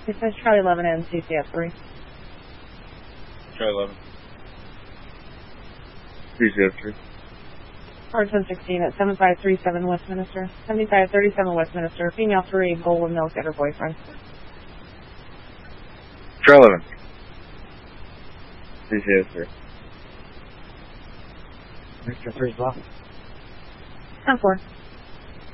It says Charlie 11 and CCF 3. Charlie 11. CCF 3. Orange 116 at 7537 Westminster. 7537 Westminster. Female 3, Goldwood Mills, got her boyfriend. Charlie 11. CCF 3. Mr. 3 block. 10-4.